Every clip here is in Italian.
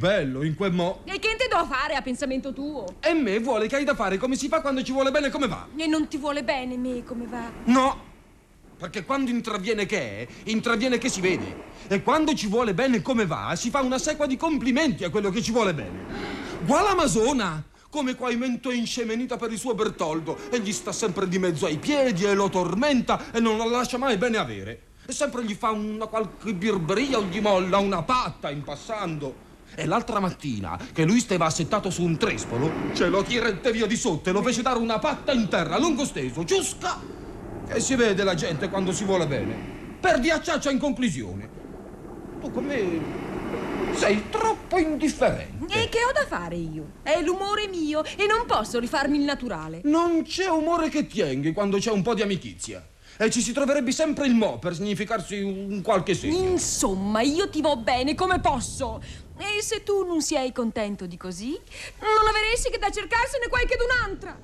bello, in quel mo'. E che te devo fare a pensamento tuo? E me vuole che hai da fare come si fa quando ci vuole bene come va. E non ti vuole bene me come va? No, perché quando intraviene che si vede. E quando ci vuole bene come va, si fa una sequa di complimenti a quello che ci vuole bene. Guarda Amazona, come quaimento è inscemenita per il suo Bertoldo, e gli sta sempre di mezzo ai piedi e lo tormenta e non la lascia mai bene avere. E sempre gli fa una qualche birberia o gli molla una patta in passando. E l'altra mattina, che lui stava assettato su un trespolo, ce lo tirette via di sotto e lo fece dare una patta in terra, a lungo steso, ciusca! E si vede la gente quando si vuole bene. Perdi a ciaccia in conclusione. Tu con me sei troppo indifferente. E che ho da fare io? È l'umore mio e non posso rifarmi il naturale. Non c'è umore che tienghi quando c'è un po' di amicizia. E ci si troverebbe sempre il mo per significarsi un qualche segno. Insomma, io ti vo bene come posso. E se tu non sei contento di così, non avresti che da cercarsene qualche d'un'altra.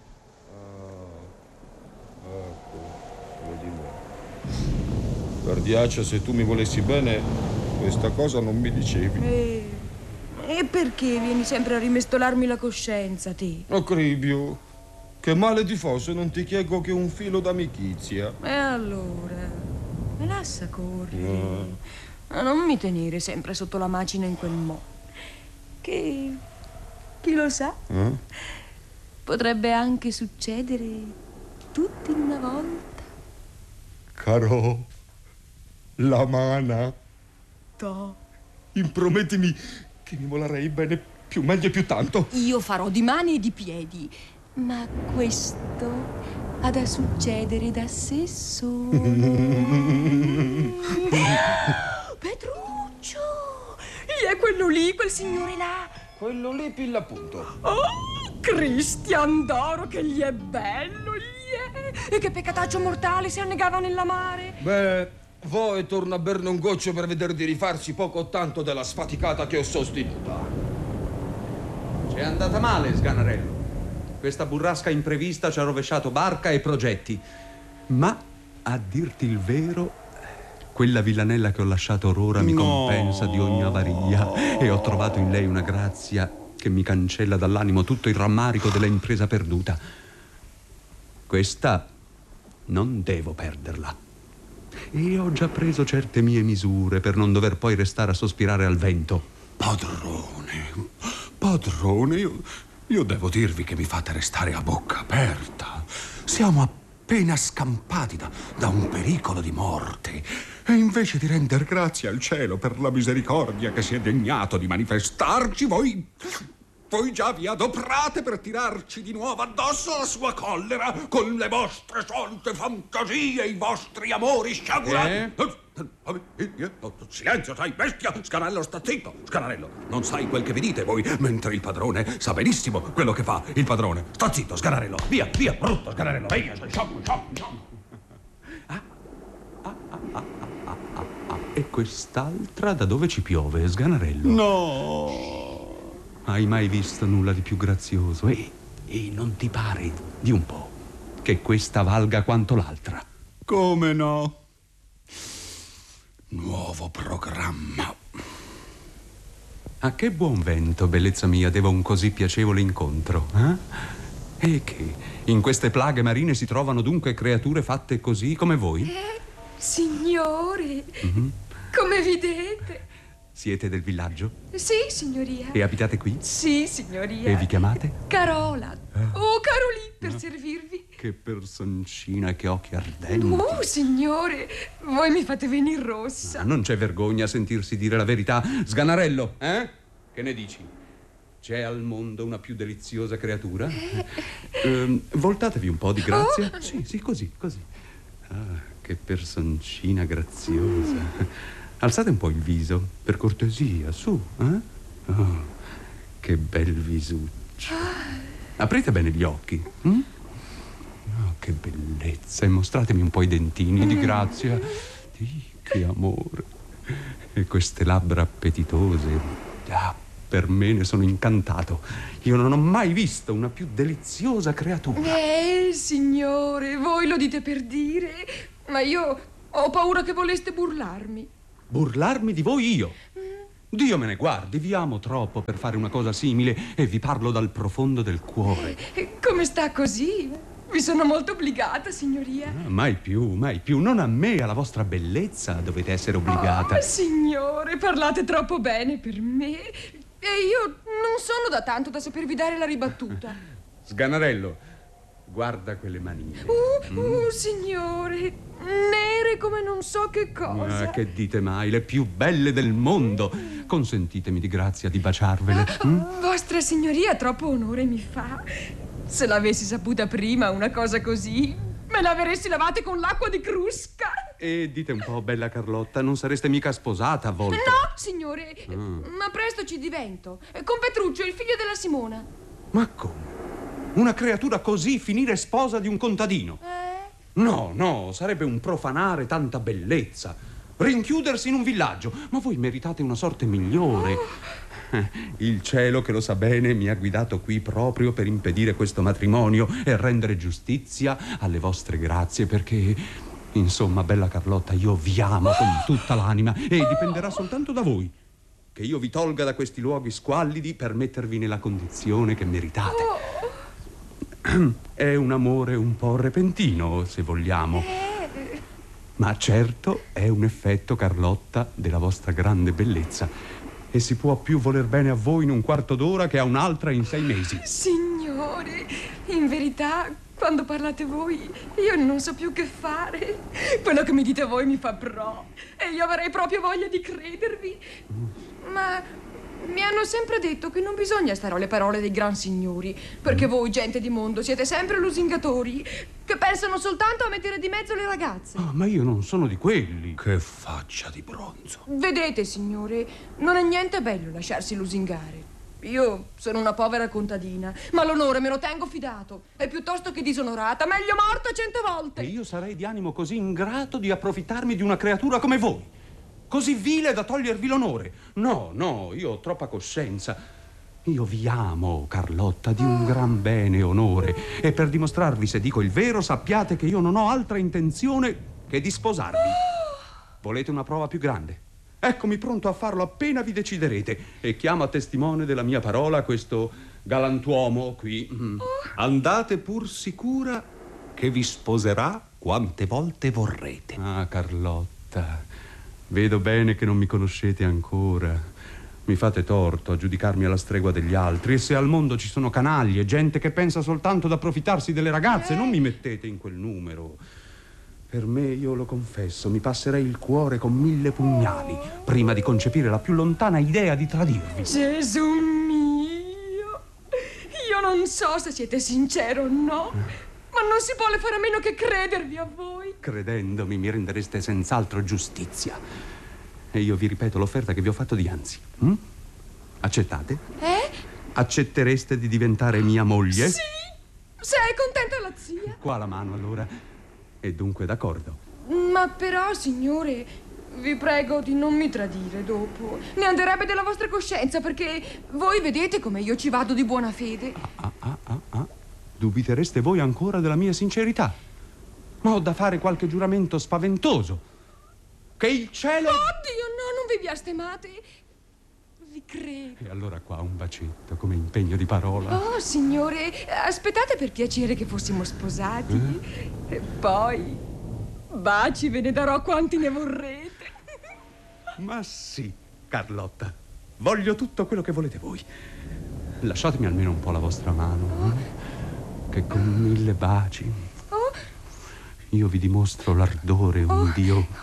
Ecco, vedi me. Perdiaccia, se tu mi volessi bene, questa cosa non mi dicevi. E perché vieni sempre a rimestolarmi la coscienza, te? Oh, Cribio, che male ti fosse non ti chiedo che un filo d'amicizia. E allora, me lascia correre. Ma non mi tenere sempre sotto la macina in quel mo'. Che, chi lo sa, potrebbe anche succedere tutto in una volta. Caro, la mana. To. Impromettimi che mi volerei bene più meglio e più tanto. Io farò di mani e di piedi, ma questo ha da succedere da sé solo. Petruccio! Gli è quello lì, quel signore là? Quello lì pilla appunto. Oh, Cristian d'oro, che gli è bello, gli è! E che peccataccio mortale si annegava nella mare. Beh, voi torna a berne un goccio per vedere di rifarsi poco o tanto della sfaticata che ho sostenuta. C'è andata male, Sganarello. Questa burrasca imprevista ci ha rovesciato barca e progetti. Ma, a dirti il vero, quella villanella che ho lasciato or ora mi compensa di ogni avaria e ho trovato in lei una grazia che mi cancella dall'animo tutto il rammarico della impresa perduta. Questa non devo perderla. E ho già preso certe mie misure per non dover poi restare a sospirare al vento. Padrone, io devo dirvi che mi fate restare a bocca aperta. Siamo appena scampati da un pericolo di morte. E invece di render grazie al cielo per la misericordia che si è degnato di manifestarci, voi già vi adoprate per tirarci di nuovo addosso la sua collera con le vostre solite fantasie, i vostri amori sciagurati. Silenzio, sai, bestia! Sganarello, sta zitto! Sganarello, non sai quel che vi dite voi, mentre il padrone sa benissimo quello che fa il padrone. Sta zitto, Sganarello! Via, via, brutto Sganarello! Via, sciocco! E quest'altra da dove ci piove, Sganarello? No! Hai mai visto nulla di più grazioso? E non ti pare di un po' che questa valga quanto l'altra? Come no? Nuovo programma. A che buon vento, bellezza mia, deva un così piacevole incontro, eh? E che in queste plaghe marine si trovano dunque creature fatte così come voi? Signore, come vedete. Siete del villaggio? Sì, signoria. E abitate qui? Sì, signoria. E vi chiamate? Carola. Oh, Carolì, per servirvi. Che personcina, che occhi ardenti. Oh, signore, voi mi fate venire rossa. Non c'è vergogna a sentirsi dire la verità. Sganarello, eh? Che ne dici? C'è al mondo una più deliziosa creatura? Voltatevi un po' di grazia. Oh. Sì, così. Ah, che personcina graziosa. Alzate un po' il viso, per cortesia, su, eh? Oh, che bel visuccio. Aprite bene gli occhi. Oh, che bellezza. E mostratemi un po' i dentini, di grazia. Che amore. E queste labbra appetitose. Ah, per me ne sono incantato. Io non ho mai visto una più deliziosa creatura. Signore, voi lo dite per dire, ma io ho paura che voleste burlarmi. Burlarmi di voi io? Dio me ne guardi, vi amo troppo per fare una cosa simile e vi parlo dal profondo del cuore. Come sta così? Vi sono molto obbligata, signoria. Mai più, mai più. Non a me, alla vostra bellezza dovete essere obbligata. Oh, signore, parlate troppo bene per me. E io non sono da tanto da sapervi dare la ribattuta. Sganarello, guarda quelle manine. Signore, nere come non so che cosa. Che dite mai, le più belle del mondo. Consentitemi di grazia di baciarvele. Vostra signoria troppo onore mi fa. Se l'avessi saputa prima una cosa così, me l'avresti lavate con l'acqua di Crusca. E dite un po', bella Carlotta, non sareste mica sposata a volte? No, signore, ma presto ci divento. Con Petruccio, il figlio della Simona. Ma come? Una creatura così finire sposa di un contadino? No, no, sarebbe un profanare tanta bellezza. Rinchiudersi in un villaggio. Ma voi meritate una sorte migliore. Il cielo, che lo sa bene, mi ha guidato qui proprio per impedire questo matrimonio e rendere giustizia alle vostre grazie, perché, insomma, bella Carlotta, io vi amo con tutta l'anima e dipenderà soltanto da voi che io vi tolga da questi luoghi squallidi per mettervi nella condizione che meritate. È un amore un po' repentino, se vogliamo, ma certo è un effetto, Carlotta, della vostra grande bellezza. E si può più voler bene a voi in un quarto d'ora che a un'altra in 6 mesi. Signore, in verità, quando parlate voi, io non so più che fare. Quello che mi dite voi mi fa pro. E io avrei proprio voglia di credervi. Ma mi hanno sempre detto che non bisogna stare alle parole dei gran signori, perché voi, gente di mondo, siete sempre lusingatori, che pensano soltanto a mettere di mezzo le ragazze. Ma io non sono di quelli. Che faccia di bronzo. Vedete, signore, non è niente bello lasciarsi lusingare. Io sono una povera contadina, ma l'onore me lo tengo fidato. E piuttosto che disonorata, meglio morta 100 volte. E io sarei di animo così ingrato di approfittarmi di una creatura come voi, così vile da togliervi l'onore. No, no, io ho troppa coscienza. Io vi amo, Carlotta, di un gran bene e onore. E per dimostrarvi se dico il vero, sappiate che io non ho altra intenzione che di sposarvi. Volete una prova più grande? Eccomi pronto a farlo appena vi deciderete. E chiamo a testimone della mia parola questo galantuomo qui. Andate pur sicura che vi sposerà quante volte vorrete. Ah, Carlotta, vedo bene che non mi conoscete ancora. Mi fate torto a giudicarmi alla stregua degli altri. E se al mondo ci sono canaglie, gente che pensa soltanto ad approfittarsi delle ragazze, non mi mettete in quel numero. Per me, io lo confesso, mi passerei il cuore con 1000 pugnali prima di concepire la più lontana idea di tradirvi. Gesù mio, io non so se siete sincero o no, ma non si vuole fare a meno che credervi a voi. Credendomi mi rendereste senz'altro giustizia. E io vi ripeto l'offerta che vi ho fatto dianzi. Accettate? Accettereste di diventare mia moglie? Sì, se è contenta la zia. Qua la mano, allora. E dunque d'accordo. Ma però, signore, vi prego di non mi tradire dopo. Ne anderebbe della vostra coscienza, perché voi vedete come io ci vado di buona fede. Dubitereste voi ancora della mia sincerità? Ma ho da fare qualche giuramento spaventoso. Che il cielo... Oddio, no, non vi biastemate. Vi credo. E allora qua un bacetto come impegno di parola. Oh, signore, aspettate per piacere che fossimo sposati. E poi baci ve ne darò quanti ne vorrete. Ma sì, Carlotta, voglio tutto quello che volete voi. Lasciatemi almeno un po' la vostra mano, che con 1000 baci io vi dimostro l'ardore un Dio.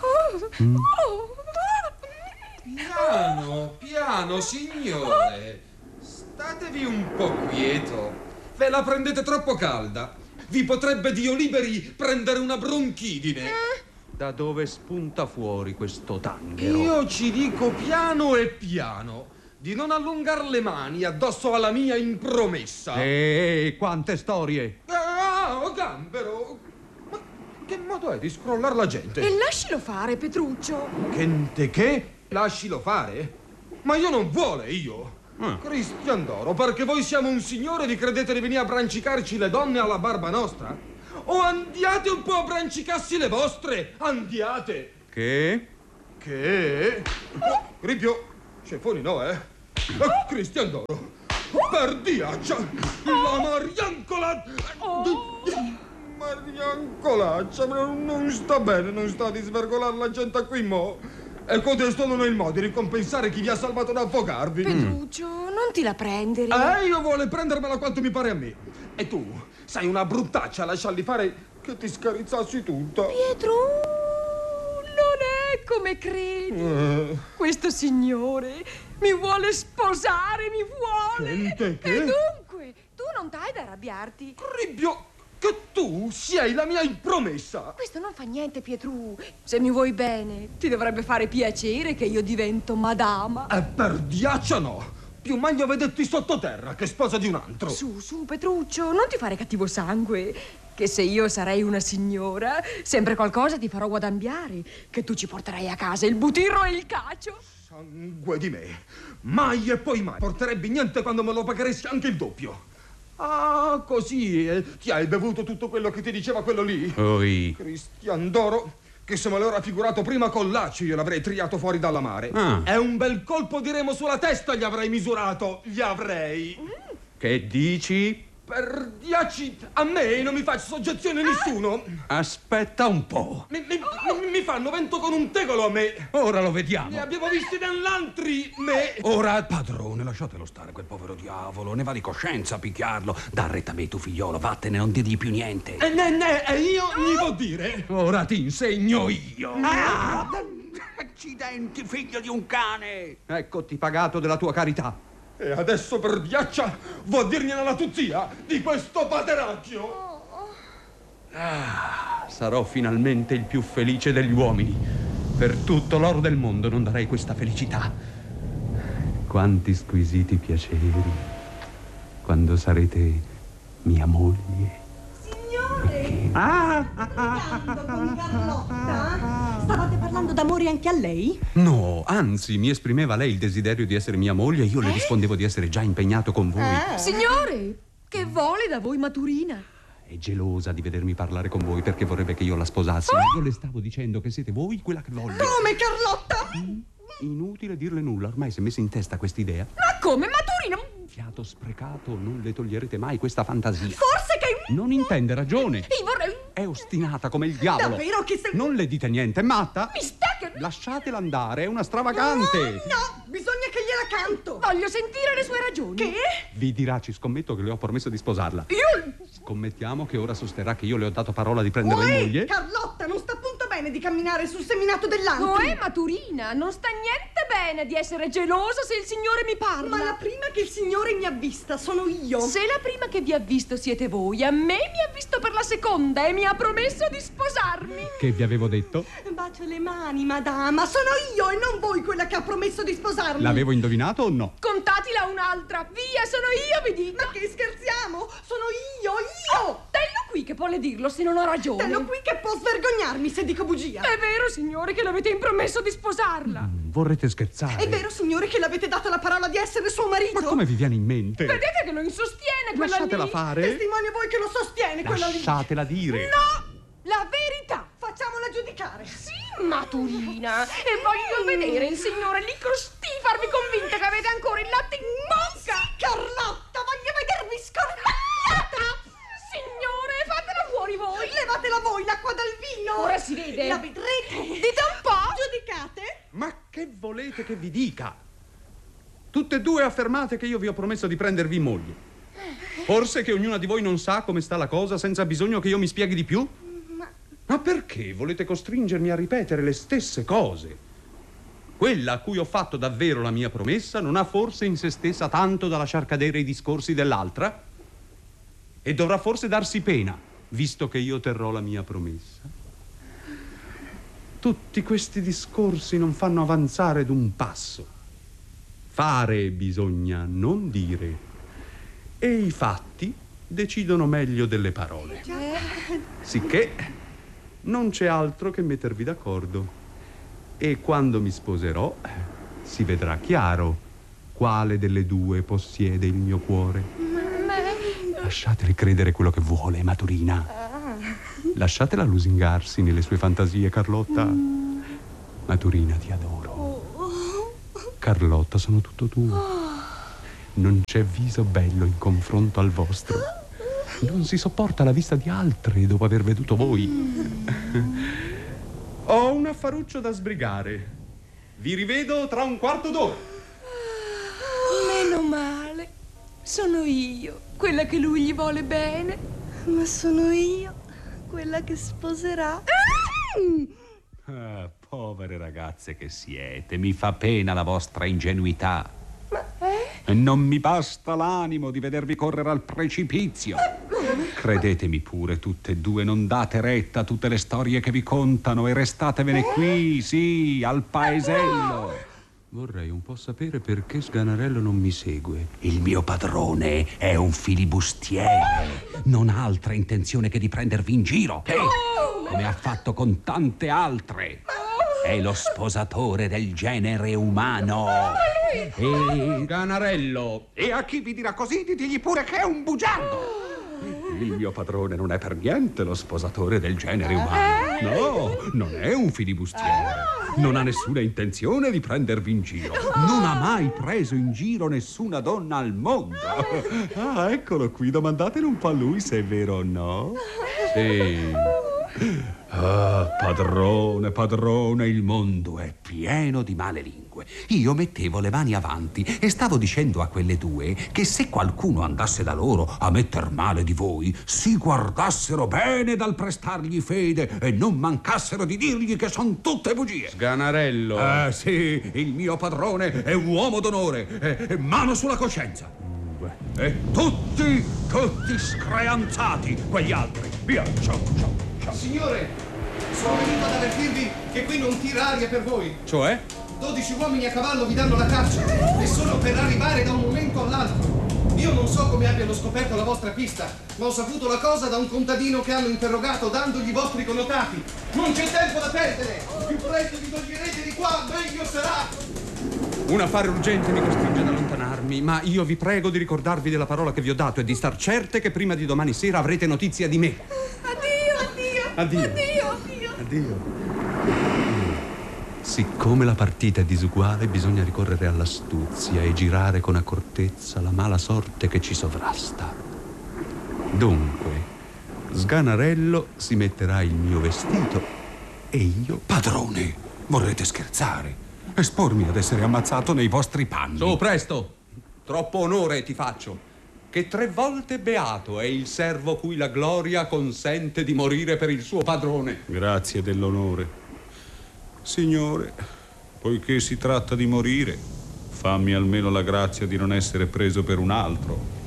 Piano, piano, signore. Statevi un po' quieto. Ve la prendete troppo calda. Vi potrebbe, Dio liberi, prendere una bronchidine. Da dove spunta fuori questo tanghero? Io ci dico piano e piano di non allungar le mani addosso alla mia impromessa. Quante storie! Gambero! Ma che modo è di scrollare la gente? E lascialo fare, Petruccio. Che? Lascilo fare? Ma io non vuole, io. Cristian d'oro, perché voi siamo un signore, vi credete di venire a brancicarci le donne alla barba nostra? O andiate un po' a brancicarsi le vostre, andiate. Che? Ripio, Ceffoni no, Cristian d'Oro. Perdiaccia! La Mariancolaccia! Mariancolaccia, non sta bene, non sta di svergolare la gente qui mo'. E codesto non è il modo di ricompensare chi vi ha salvato da affogarvi. Petruccio, non ti la prendere. Io vuole prendermela quanto mi pare a me. E tu sei una bruttaccia a lasciarli fare che ti scarizzassi tutta. Pietro, non è come credi. Questo signore mi vuole sposare, mi vuole. Che? E dunque, tu non t'hai da arrabbiarti. Cribbio, che tu sei la mia promessa. Questo non fa niente, Pietru. Se mi vuoi bene, ti dovrebbe fare piacere che io divento madama. E perdiaccia no. Più meglio vederti sottoterra che sposa di un altro. Su, Petruccio, non ti fare cattivo sangue. Che se io sarei una signora, sempre qualcosa ti farò guadagnare. Che tu ci porterai a casa il butirro e il cacio. Sangue di me. Mai e poi mai porterebbe niente quando me lo pagheresti anche il doppio. Ah, così ti hai bevuto tutto quello che ti diceva quello lì? Oi. Cristian d'Oro, che se me l'era figurato prima con Laci io l'avrei triato fuori dalla mare. Ah. È un bel colpo di remo sulla testa gli avrei misurato. Gli avrei. Che dici? Perdiaci, a me non mi faccio soggezione nessuno. Aspetta un po'. Mi fanno vento con un tegolo a me. Ora lo vediamo. Ne abbiamo visti nell'altri me. Ora, padrone, lasciatelo stare quel povero diavolo. Ne va di coscienza a picchiarlo. Da retta a me, tu figliolo, vattene, non dirgli più niente. E io gli devo dire. Ora ti insegno io. Accidenti, figlio di un cane. Eccoti pagato della tua carità. E adesso per Biaccia vuol dirgliene la tuzzia di questo pateracchio. Sarò finalmente il più felice degli uomini. Per tutto l'oro del mondo non darei questa felicità. Quanti squisiti piaceri quando sarete mia moglie. Signore! Con Carlotta? Stavate parlando d'amore anche a lei? No, anzi, mi esprimeva lei il desiderio di essere mia moglie e io le rispondevo di essere già impegnato con voi. Signore, che vuole da voi Maturina? È gelosa di vedermi parlare con voi perché vorrebbe che io la sposassi. Ma io le stavo dicendo che siete voi quella che voglio. Come, Carlotta? Inutile dirle nulla, ormai si è messa in testa quest'idea. Ma come, Maturina? Fiato sprecato, non le toglierete mai questa fantasia. Forse che... Non intende ragione. Io vorrei... È ostinata come il diavolo. Davvero che se... Non le dite niente, è matta? Mi sta che... Lasciatela andare, è una stravagante. No, bisogna che gliela canto. Voglio sentire le sue ragioni. Che? Vi dirà, ci scommetto che le ho promesso di sposarla. Io... Scommettiamo che ora sosterrà che io le ho dato parola di prenderla in moglie. Carlotta, non sta appunto bene di camminare sul seminato dell'antro. Maturina, non sta niente bene di essere gelosa se il signore mi parla. Ma la prima che il signore mi ha vista sono io. Se la prima che vi ha visto siete voi, a me mi ha visto per la seconda e mi ha promesso di sposarmi. Che vi avevo detto? Bacio le mani, madama. Sono io e non voi quella che ha promesso di sposarmi. L'avevo indovinato o no? Contatela un'altra. Via, sono io, vi dico. Ma che scherziamo? Sono io. Tello qui che vuole dirlo se non ho ragione. Tello qui che può svergognarmi se dico bugia. È vero, signore, che l'avete impromesso di sposarla. Vorrete scherzare? È vero, signore, che l'avete dato la parola di essere suo marito? Ma come vi viene in mente? Vedete che lo insostiene quella Lasciatela lì. fare. Testimonio voi che lo sostiene quella lì. Lasciatela dire. No, la verità. Facciamola giudicare. Sì, Maturina. E voglio vedere il signore lì costì farvi convinta che avete ancora il latte in bocca. Sì, Carlotta, voglio vedervi scornata. Signore, fatela fuori voi. Levatela voi l'acqua dal vino. Ora si vede. La vedrete. Dite un po'. Giudicate. Ma che volete che vi dica? Tutte e due affermate che io vi ho promesso di prendervi in moglie. Forse che ognuna di voi non sa come sta la cosa senza bisogno che io mi spieghi di più? Ma perché volete costringermi a ripetere le stesse cose? Quella a cui ho fatto davvero la mia promessa non ha forse in se stessa tanto da lasciar cadere i discorsi dell'altra? E dovrà forse darsi pena, visto che io terrò la mia promessa. Tutti questi discorsi non fanno avanzare d'un passo. Fare bisogna, non dire. E i fatti decidono meglio delle parole. Sicché non c'è altro che mettervi d'accordo. E quando mi sposerò si vedrà chiaro quale delle due possiede il mio cuore. Lasciatele credere quello che vuole, Maturina. Lasciatela lusingarsi nelle sue fantasie, Carlotta. Maturina, ti adoro. Carlotta, sono tutto tuo. Non c'è viso bello in confronto al vostro. Non si sopporta la vista di altri dopo aver veduto voi. Ho un affaruccio da sbrigare. Vi rivedo tra un quarto d'ora. Meno male. Sono io, quella che lui gli vuole bene. Ma sono io, quella che sposerà. Ah, povere ragazze che siete, mi fa pena la vostra ingenuità. E non mi basta l'animo di vedervi correre al precipizio. Credetemi pure, tutte e due, non date retta a tutte le storie che vi contano e restatevene qui, sì, al paesello. Vorrei un po' sapere perché Sganarello non mi segue. Il mio padrone è un filibustiere. Non ha altra intenzione che di prendervi in giro, come ha fatto con tante altre. È lo sposatore del genere umano. E... Sganarello! E a chi vi dirà così, ditegli pure che è un bugiardo! Il mio padrone non è per niente lo sposatore del genere umano. No, non è un filibustiere. Non ha nessuna intenzione di prendervi in giro. Non ha mai preso in giro nessuna donna al mondo. Ah, eccolo qui, domandatene un po' a lui se è vero o no. Sì. Ah, padrone, il mondo è pieno di male lingue. Io mettevo le mani avanti e stavo dicendo a quelle due che se qualcuno andasse da loro a metter male di voi, si guardassero bene dal prestargli fede e non mancassero di dirgli che son tutte bugie. Sganarello! Sì, il mio padrone è un uomo d'onore, e mano sulla coscienza. E tutti screanzati, quegli altri. Via, ciao. Signore, sono venuto ad avvertirvi che qui non tira aria per voi. Cioè? 12 uomini a cavallo vi danno la caccia e sono per arrivare da un momento all'altro. Io non so come abbiano scoperto la vostra pista, ma ho saputo la cosa da un contadino che hanno interrogato dandogli i vostri connotati. Non c'è tempo da perdere! Più presto vi toglierete di qua, meglio sarà! Un affare urgente mi costringe ad allontanarmi, ma io vi prego di ricordarvi della parola che vi ho dato e di star certe che prima di domani sera avrete notizia di me. Addio. Siccome la partita è disuguale, bisogna ricorrere all'astuzia e girare con accortezza la mala sorte che ci sovrasta. Dunque, Sganarello si metterà il mio vestito e io... Padrone, vorrete scherzare? Espormi ad essere ammazzato nei vostri panni? Su, presto! Troppo onore ti faccio. Che 3 volte beato è il servo cui la gloria consente di morire per il suo padrone. Grazie dell'onore. Signore, poiché si tratta di morire, fammi almeno la grazia di non essere preso per un altro.